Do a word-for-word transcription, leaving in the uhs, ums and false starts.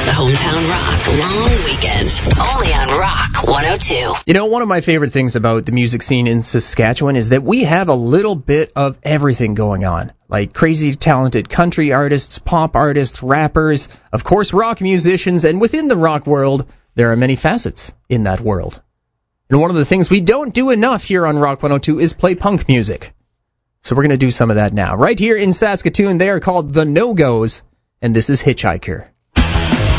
The Hometown Rock Long Weekend, only on Rock one oh two. You know, one of my favorite things about the music scene in Saskatchewan is that we have a little bit of everything going on. Like crazy talented country artists, pop artists, rappers, of course rock musicians, and within the rock world, there are many facets in that world. And one of the things we don't do enough here on Rock one oh two is play punk music. So we're going to do some of that now. Right here in Saskatoon, they are called The No-Go's, and this is Hitchhiker.